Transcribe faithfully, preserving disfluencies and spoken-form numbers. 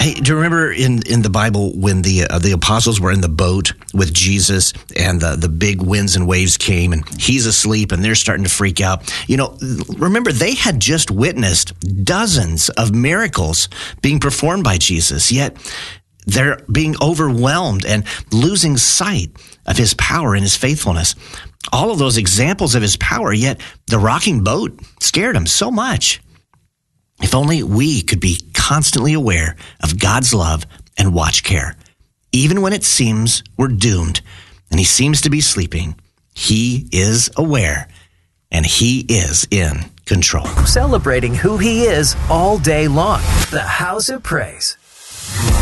Hey, do you remember in, in the Bible when the uh, the apostles were in the boat with Jesus and the, the big winds and waves came and he's asleep and they're starting to freak out? You know, remember, they had just witnessed dozens of miracles being performed by Jesus, yet they're being overwhelmed and losing sight of his power and his faithfulness. All of those examples of his power, yet the rocking boat scared them so much. If only we could be constantly aware of God's love and watch care. Even when it seems we're doomed and he seems to be sleeping, he is aware and he is in control. Celebrating who he is all day long. The House of Praise.